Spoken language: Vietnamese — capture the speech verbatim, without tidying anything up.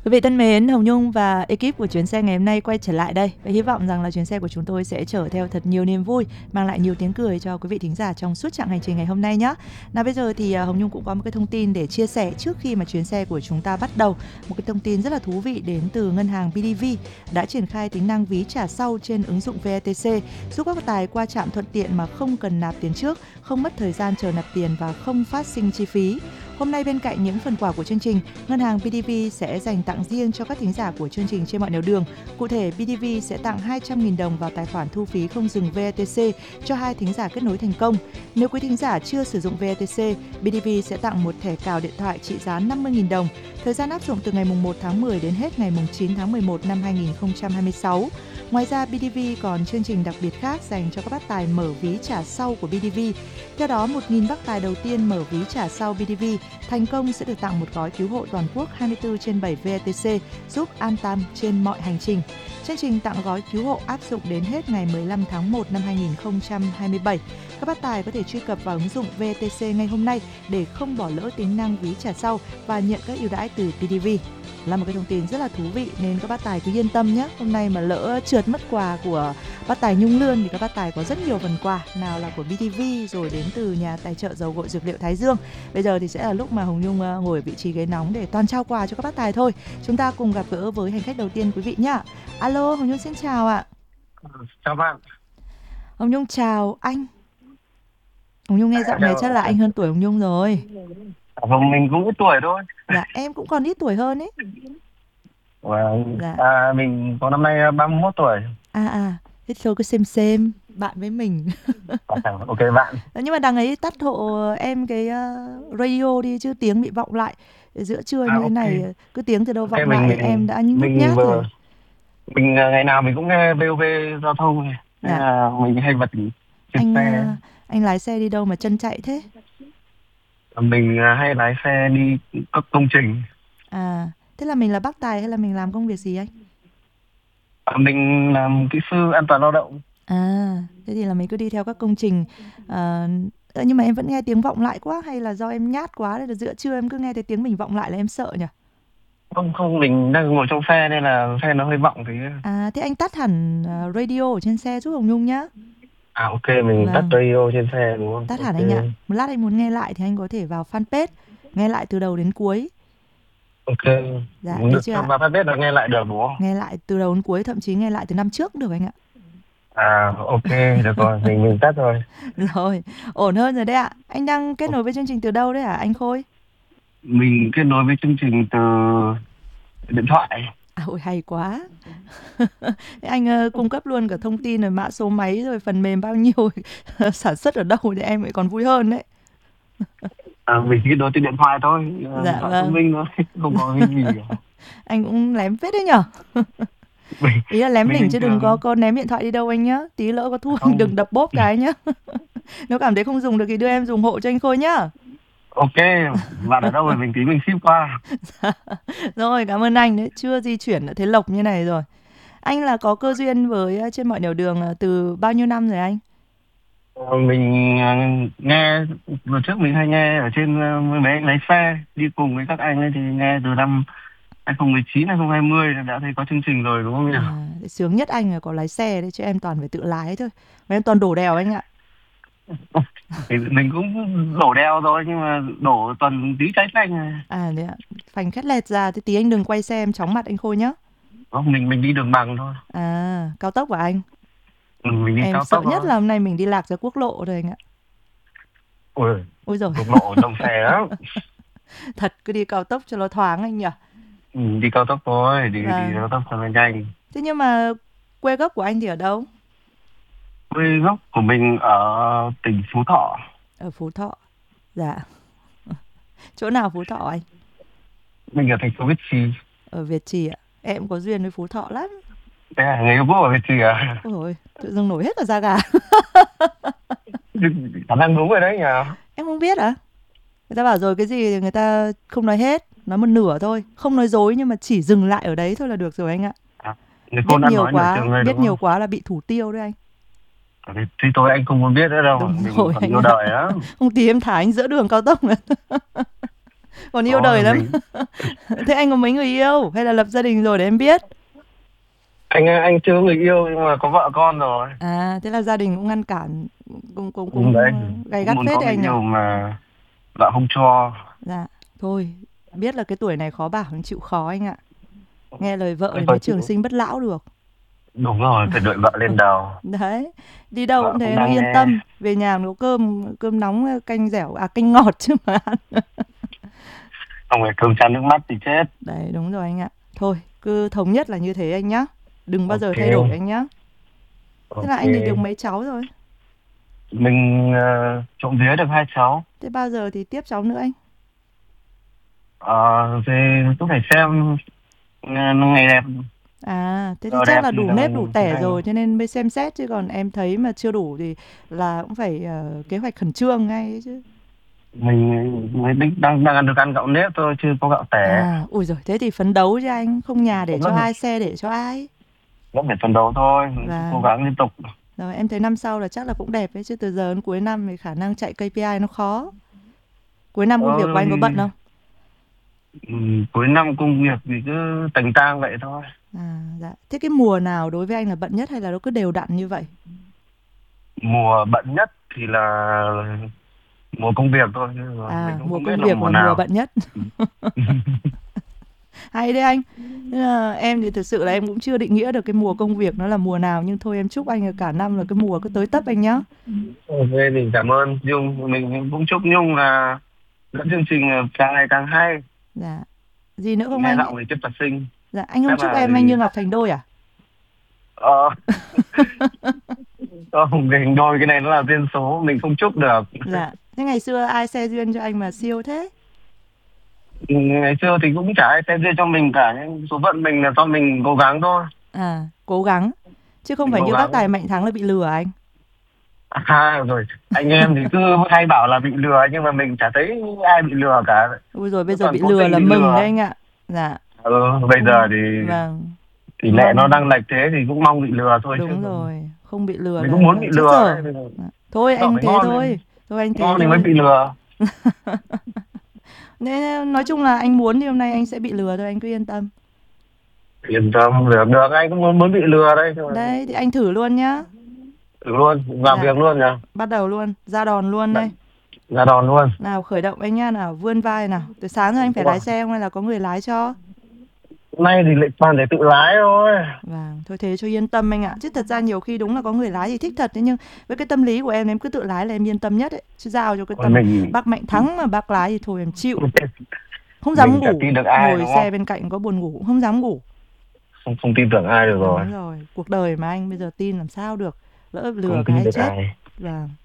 Quý vị thân mến, Hồng Nhung và ekip của chuyến xe ngày hôm nay quay trở lại đây. Và hy vọng rằng là chuyến xe của chúng tôi sẽ chở theo thật nhiều niềm vui, mang lại nhiều tiếng cười cho quý vị thính giả trong suốt chặng hành trình ngày hôm nay nhé. Nào bây giờ thì Hồng Nhung cũng có một cái thông tin để chia sẻ trước khi mà chuyến xe của chúng ta bắt đầu. Một cái thông tin rất là thú vị đến từ ngân hàng bê đê vê đã triển khai tính năng ví trả sau trên ứng dụng vê e tê xê, giúp các tài qua trạm thuận tiện mà không cần nạp tiền trước, không mất thời gian chờ nạp tiền và không phát sinh chi phí. Hôm nay bên cạnh những phần quà của chương trình, ngân hàng bê đê vê sẽ dành tặng riêng cho các thính giả của chương trình trên mọi nẻo đường. Cụ thể, bê đê vê sẽ tặng hai trăm nghìn đồng vào tài khoản thu phí không dừng vê e tê xê cho hai thính giả kết nối thành công. Nếu quý thính giả chưa sử dụng vê e tê xê, bê đê vê sẽ tặng một thẻ cào điện thoại trị giá năm mươi nghìn đồng. Thời gian áp dụng từ ngày một tháng mười đến hết ngày chín tháng mười một năm hai nghìn không trăm hai mươi sáu. Ngoài ra, bê đê vê còn chương trình đặc biệt khác dành cho các bác tài mở ví trả sau của bê đê vê. Theo đó, một nghìn bác tài đầu tiên mở ví trả sau bê đê vê thành công sẽ được tặng một gói cứu hộ toàn quốc hai mươi tư trên bảy vê e tê xê giúp an tâm trên mọi hành trình. Chương trình tặng gói cứu hộ áp dụng đến hết ngày mười lăm tháng một năm hai nghìn không trăm hai mươi bảy. Các bác tài có thể truy cập vào ứng dụng vê e tê xê ngay hôm nay để không bỏ lỡ tính năng ví trả sau và nhận các ưu đãi từ bê đê vê. Là một cái thông tin rất là thú vị nên các bác tài cứ yên tâm nhé. Hôm nay mà lỡ trượt mất quà của bác tài Nhung Lươn thì các bác tài có rất nhiều phần quà, nào là của bê đê vê rồi đến từ nhà tài trợ dầu gội dược liệu Thái Dương. Bây giờ thì sẽ là lúc mà Hồng Nhung ngồi ở vị trí ghế nóng để toàn trao quà cho các bác tài thôi. Chúng ta cùng gặp gỡ với hành khách đầu tiên quý vị nhá. Alo, Hồng Nhung xin chào ạ. Chào bạn. Hồng Nhung chào anh. Hồng Nhung nghe giọng này chắc là anh hơn tuổi Hồng Nhung rồi. Vâng, mình cũng ít tuổi thôi. Dạ, em cũng còn ít tuổi hơn ấy. Wow. Dạ. À, mình có năm nay ba mươi mốt tuổi. À à, thế thôi cứ xem xem bạn với mình. Ok bạn. Nhưng mà đằng ấy tắt hộ em cái uh, radio đi chứ tiếng bị vọng lại giữa trưa à, như thế okay. này cứ tiếng từ đâu vọng okay, lại mình, em đã nhút nhát vừa, rồi. Mình ngày nào mình cũng nghe vê o vê giao thông này. Dạ. À, mình hay bật anh xe. Uh, anh lái xe đi đâu mà chân chạy thế? Mình hay lái xe đi các công trình. À, thế là mình là bác tài hay là mình làm công việc gì anh? À, mình làm kỹ sư an toàn lao động. À, thế thì là mình cứ đi theo các công trình. À, nhưng mà em vẫn nghe tiếng vọng lại quá, hay là do em nhát quá nên là giữa trưa em cứ nghe thấy tiếng mình vọng lại là em sợ nhỉ? Không không, mình đang ngồi trong xe nên là xe nó hơi vọng thế. À, thế anh tắt hẳn radio ở trên xe giúp Hồng Nhung nhá. À ok, mình vâng. tắt radio trên xe đúng không? Tắt hẳn okay. anh ạ. Một lát anh muốn nghe lại thì anh có thể vào fanpage, nghe lại từ đầu đến cuối. Ok. Dạ, được chưa ạ? Vào fanpage là nghe lại được đúng không? Nghe lại từ đầu đến cuối, thậm chí nghe lại từ năm trước cũng được anh ạ. À ok, được rồi, mình mình tắt rồi. Rồi, ổn hơn rồi đấy ạ. Anh đang kết nối với chương trình từ đâu đấy hả anh Khôi? Mình kết nối với chương trình từ điện thoại. À, ôi hay quá. Anh uh, cung cấp luôn cả thông tin rồi mã số máy rồi phần mềm bao nhiêu sản xuất ở đâu thì em lại còn vui hơn đấy. À, mình kết nối từ điện thoại thôi, dạ, điện thoại thông minh thôi, không có cái gì cả. Anh cũng lém phết đấy nhở. mình, Ý là lém lỉnh chứ đừng có, có ném điện thoại đi đâu anh nhá. Tí lỡ có thu anh đừng đập bốp cái nhá. Nếu cảm thấy không dùng được thì đưa em dùng hộ cho anh Khôi nhá. Ok, bạn ở đâu rồi mình tí mình ship qua. Rồi, cảm ơn anh đấy, chưa di chuyển đã thấy lộc như này rồi. Anh là có cơ duyên với trên mọi nẻo đường từ bao nhiêu năm rồi anh? Mình nghe vừa trước mình hay nghe ở trên mấy anh lái xe đi cùng với các anh ấy thì nghe từ năm hai không một chín hai không hai không đã thấy có chương trình rồi đúng không nhỉ? À, sướng nhất anh là có lái xe đấy chứ em toàn phải tự lái thôi. Mà em toàn đổ đèo anh ạ. Thì mình cũng đổ đèo rồi nhưng mà đổ toàn tí cháy phanh. À đấy ạ, phanh khét lẹt ra thì tí anh đừng quay xe em chóng mặt anh Khôi nhá. Không, mình mình đi đường bằng thôi. À, cao tốc của anh? Ừ, mình đi em cao sợ tốc nhất thôi. là hôm nay mình đi lạc ra quốc lộ rồi anh ạ. Ôi, ôi rồi. quốc lộ đông xe lắm. Thật, cứ đi cao tốc cho nó thoáng anh nhỉ. Ừ, đi cao tốc thôi, đi, à. đi cao tốc cho nó nhanh. Thế nhưng mà quê gốc của anh thì ở đâu? Quê gốc của mình ở tỉnh Phú Thọ. Ở Phú Thọ, dạ. Chỗ nào Phú Thọ anh? Mình ở thành phố Việt Trì. Ở Việt Trì ạ. Em có duyên với Phú Thọ lắm. Thế à, người yêu cũ ở Việt Trì à? Ôi dồi, tự dưng nổi hết cả da gà. Khả năng đúng rồi đấy nhỉ? Em không biết à? Người ta bảo rồi cái gì thì người ta không nói hết, nói một nửa thôi, không nói dối nhưng mà chỉ dừng lại ở đấy thôi là được rồi anh ạ. À, biết nhiều quá, biết nhiều quá là bị thủ tiêu đấy anh. À, thì tôi anh không muốn biết nữa đâu. Đúng mình rồi, còn yêu đời á. Không tí em thả anh giữa đường cao tốc nữa. Còn yêu có đời lắm. mình Thế anh có mấy người yêu hay là lập gia đình rồi để em biết? anh anh chưa có người yêu nhưng mà có vợ con rồi. À, thế là gia đình cũng ngăn cản, cũng cũng Ừ, đấy cũng gay cũng gắt muốn phết có đấy người anh nhỉ? yêu mà vợ không cho. Dạ, thôi, biết là cái tuổi này khó bảo, chịu khó anh ạ. Nghe lời vợ Anh thì phải mới trường chịu. sinh bất lão được. Đúng rồi, phải đợi vợ lên đầu. Đấy, đi đâu cũng Vợ cũng thế nó đang yên nghe. tâm, về nhà nấu cơm, cơm nóng, canh dẻo, à canh ngọt chứ mà ăn. Không phải cơm chan nước mắt thì chết. Đấy, đúng rồi anh ạ. Thôi, cứ thống nhất là như thế anh nhá. Đừng bao giờ thay đổi Ok. anh nhá. Thế là Ok. anh thì được mấy cháu rồi? Mình ờ, trộm vía được hai cháu. Thế bao giờ thì tiếp cháu nữa anh? Ờ, thì cũng phải xem ờ, ngày đẹp, À, thế thì giờ chắc đẹp là thì đủ nếp đủ thì tẻ anh rồi cho nên mới xem xét, chứ còn em thấy mà chưa đủ thì là cũng phải ờ, kế hoạch khẩn trương ngay ấy chứ. mình mới định đang đang ăn được ăn gạo nếp thôi chứ có gạo tẻ. À, ui rồi thế thì phấn đấu chứ anh, không nhà để cho vẫn ai, xe để cho ai. vẫn phải phấn đấu thôi, mình cứ Và cố gắng liên tục. rồi em thấy năm sau là chắc là cũng đẹp ấy chứ, từ giờ đến cuối năm thì khả năng chạy ca pê i nó khó. Cuối năm công việc của ờ, anh có thì, bận không? ừ, cuối năm công việc thì cứ tành tang vậy thôi. À, dạ. Thế cái mùa nào đối với anh là bận nhất hay là nó cứ đều đặn như vậy? Mùa bận nhất thì là mùa công việc thôi, nhưng mà mình À, cũng mùa không biết công là việc mùa là mùa nào. bận nhất. Hay đấy anh. Thế là em thì thực sự là em cũng chưa định nghĩa được cái mùa công việc nó là mùa nào, nhưng thôi em chúc anh là cả năm là cái mùa cứ tới tấp anh nhá. Ok, mình cảm ơn Nhung, mình cũng chúc Nhung là dẫn chương trình càng ngày càng hay, Dạ. Gì nữa không nghe anh? giọng thì tiếp tục sinh. Dạ, anh không Chắc chúc là em anh như Ngọc thành đôi à? ờ không, cái hình đôi cái này nó là duyên số, mình không chúc được. Dạ. Thế ngày xưa ai xe duyên cho anh mà siêu thế? Ngày xưa thì cũng chả ai xem duyên cho mình cả, nhưng số phận mình là do mình cố gắng thôi. À, cố gắng. Chứ không Mình phải cố như bác Tài gắng. Mạnh Thắng là bị lừa anh. À rồi, anh em thì cứ hay bảo là bị lừa nhưng mà mình chả thấy ai bị lừa cả, Ui rồi bây cứ giờ toàn bị cố lừa tình là bị mừng đấy lừa. anh ạ. Dạ. Ừ, bây giờ Không, thì vâng, tỷ lệ nó mong đang lệch thế thì cũng mong bị lừa thôi chứ đúng còn rồi, không bị lừa mình cũng là muốn bị là chết lừa dở. đấy, mình Dạ. Thôi sợ anh phải thế ngon thôi. lên, Thôi anh thế ngon thì mới thôi. bị lừa. Nên nói chung là anh muốn thì hôm nay anh sẽ bị lừa thôi, anh cứ yên tâm. Yên tâm, được được, anh cũng muốn muốn bị lừa đây nhưng mà Đấy thì anh thử luôn nhá. thử luôn, làm Dạ, việc luôn nhỉ. bắt đầu luôn, ra đòn luôn đây. Đ- ra đòn luôn. Nào khởi động anh nhá, nào vươn vai nào. Từ sáng giờ anh phải lái Wow. xe không hay là có người lái cho? Hôm nay thì lại toàn để tự lái thôi. Vâng, thôi thế cho yên tâm anh ạ. Chứ thật ra nhiều khi đúng là có người lái thì thích thật, thế nhưng với cái tâm lý của em em cứ tự lái là em yên tâm nhất ấy. Chứ giao cho cái Còn tâm mình bác Mạnh Thắng mà bác lái thì thôi em chịu. Không dám mình chả ngủ, tin được ai ngồi đúng không? xe bên cạnh có buồn ngủ cũng không dám ngủ. Không không tin tưởng ai được rồi. Đúng rồi, cuộc đời mà anh bây giờ tin làm sao được. Lỡ lừa Không tin cái được chết. ai. Vâng.